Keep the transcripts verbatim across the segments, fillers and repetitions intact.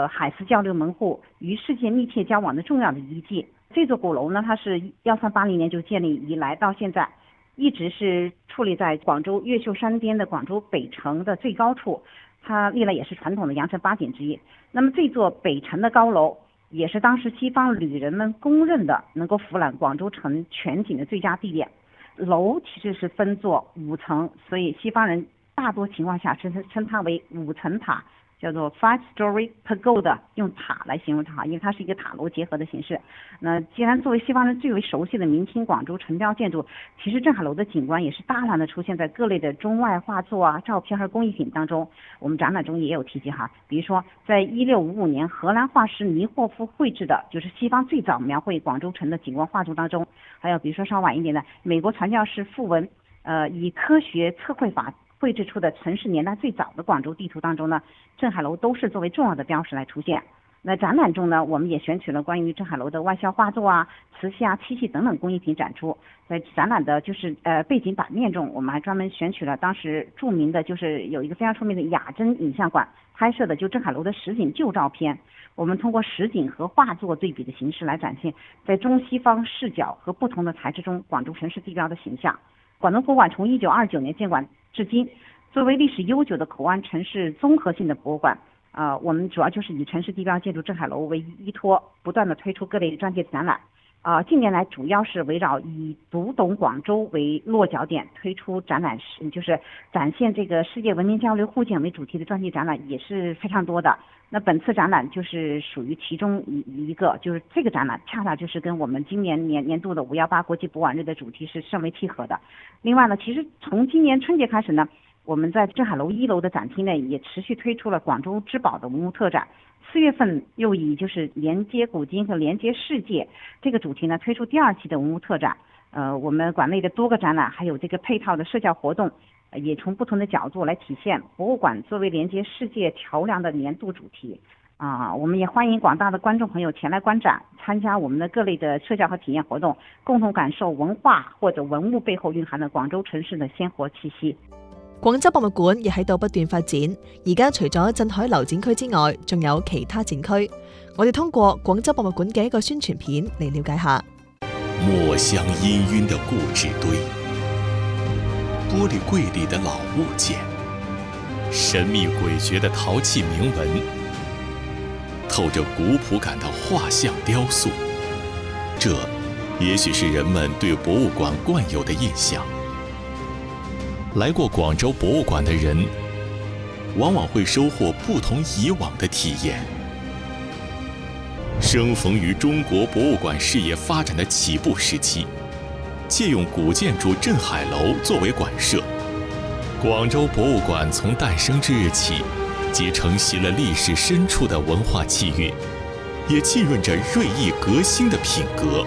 海思交流门户，与世界密切交往的重要的遗迹。这座鼓楼呢，它是一三八零年就建立以来到现在，一直是矗立在广州越秀山巅的广州北城的最高处，它历来也是传统的羊城八景之一。那么这座北城的高楼，也是当时西方旅人们公认的能够俯览广州城全景的最佳地点。楼其实是分作五层，所以西方人大多情况下称称它为五层塔，叫做 five-story pagoda， 用塔来形容它，因为它是一个塔楼结合的形式。那既然作为西方人最为熟悉的明清广州城雕建筑，其实镇海楼的景观也是大量的出现在各类的中外画作啊、照片和工艺品当中。我们展览中也有提及哈，比如说在一六五五年荷兰画师尼霍夫绘制的，就是西方最早描绘广州城的景观画作当中，还有比如说稍晚一点的美国传教士傅文，呃，以科学测绘法绘制出的城市年代最早的广州地图当中呢，镇海楼都是作为重要的标识来出现。那展览中呢，我们也选取了关于镇海楼的外销画作啊、瓷器啊、漆器等等工艺品展出。在展览的就是呃背景版面中，我们还专门选取了当时著名的，就是有一个非常出名的雅真影像馆拍摄的就镇海楼的实景旧照片。我们通过实景和画作对比的形式来展现在中西方视角和不同的材质中广州城市地标的形象。广东博物馆从一九二九年建馆至今，作为历史悠久的口岸城市综合性的博物馆，呃，我们主要就是以城市地标建筑镇海楼为依托，不断的推出各类专题展览。啊、呃，近年来主要是围绕以读懂广州为落脚点，推出展览，就是展现这个世界文明交流互鉴为主题的专题展览也是非常多的。那本次展览就是属于其中一一个，就是这个展览恰恰就是跟我们今年年年度的五幺八国际博览日的主题是甚为契合的。另外呢，其实从今年春节开始呢，我们在镇海楼一楼的展厅内也持续推出了广州之宝的文物特展。四月份又以就是连接古今和连接世界这个主题呢，推出第二期的文物特展。呃，我们馆内的多个展览还有这个配套的社交活动，呃、也从不同的角度来体现博物馆作为连接世界桥梁的年度主题。啊、呃，我们也欢迎广大的观众朋友前来观展，参加我们的各类的社交和體驗活動，共同感受文化或者文物背後蘊含的廣州城市的鮮活氣息。 廣州博物館亦喺度不斷發展，而家除咗鎮海樓展區之外，仲有其他展區。我哋通過廣州博物館嘅一個宣傳片嚟了解下。 墨香氤氲的故紙堆，玻璃櫃裡的老物件，神秘詭譎的陶器銘文，透着古樸感的畫像雕塑，這也許是人們對博物館慣有的印象。來過廣州博物館的人，往往會收穫不同以往的體驗。生逢於中國博物館事業發展的起步時期，借用古建築鎮海樓作為館舍，廣州博物館從誕生之日起，即承襲了歷史深處的文化氣韻，也浸潤着銳意革新的品格。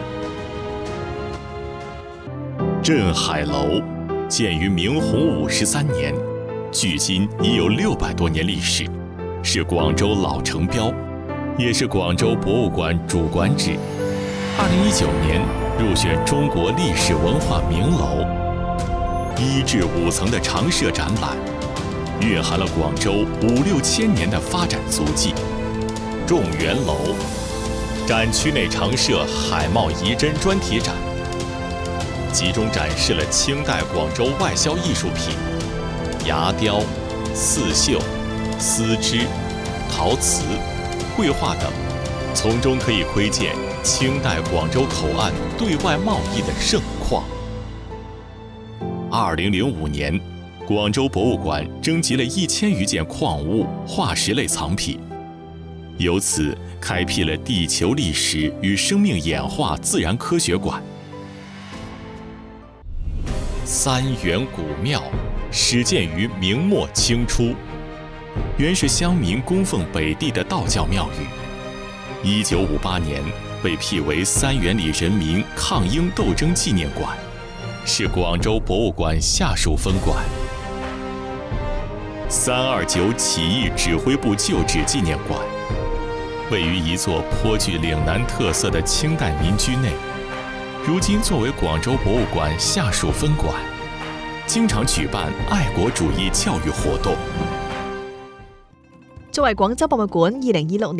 鎮海樓建於明洪五十三年，距今已有六百多年歷史，是廣州老城標，也是廣州博物館主館址。二零一九年入選中國歷史文化名樓，一至五層的常設展覽，蘊含了廣州五六千年的發展足跡。眾源樓展區內常設海貌遺珍專題展，集中展示了清代廣州外銷藝術品、牙雕、刺繡、絲織、陶瓷、繪畫等，從中可以窺見清代廣州口岸對外貿易的盛況。二零零五年，廣州博物館徵集了一千餘件礦物、化石類藏品，由此開闢了地球歷史與生命演化自然科學館。三元古廟始建於明末清初，原是鄉民供奉北帝的道教廟宇。一九五八年被辟為三元里人民抗英鬥爭紀念館，是廣州博物館下屬分館。三二九起義指揮部舊址紀念館位於一座頗具嶺南特色的清代民居內，如今作為廣州博物館下屬分館，經常舉辦愛國主義教育活動。 作為廣州博物館二零二六年